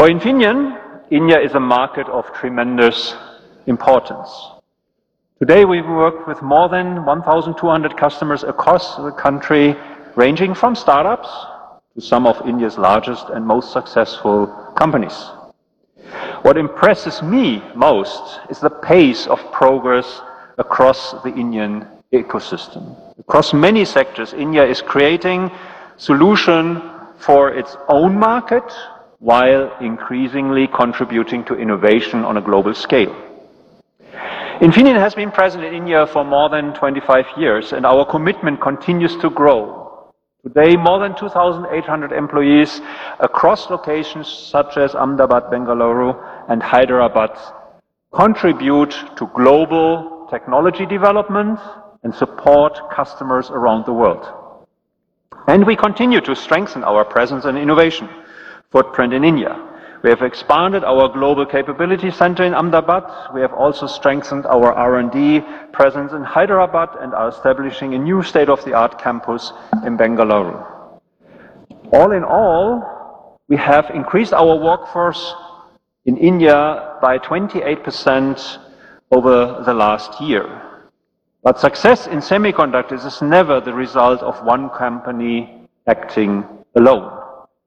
For Infineon, India is a market of tremendous importance. Today we work with more than 1,200 customers across the country, ranging from startups to some of India's largest and most successful companies. What impresses me most is the pace of progress across the Indian ecosystem. Across many sectors, India is creating solutions for its own market while increasingly contributing to innovation on a global scale. Infineon has been present in India for more than 25 years, and our commitment continues to grow. Today, more than 2,800 employees across locations such as Ahmedabad, Bengaluru, and Hyderabad contribute to global technology development and support customers around the world. And we continue to strengthen our presence and innovation footprint in India. We have expanded our global capability center in Ahmedabad. We have also strengthened our R&D presence in Hyderabad and are establishing a new state-of-the-art campus in Bengaluru. All in all, we have increased our workforce in India by 28% over the last year. But success in semiconductors is never the result of one company acting alone.